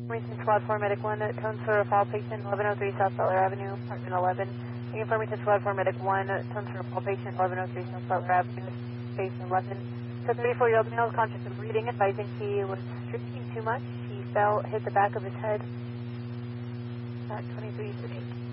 Information Squad 4 Medic 1, Tone Sort of Fall Patient 1103 South Butler Avenue, apartment 11. Information Squad 4 Medic 1, Tone Sort of Fall Patient 1103 South Butler Avenue, space 11. So 34-year-old male is conscious of breathing, advising he was drinking too much. He fell, hit the back of his head at 23:38.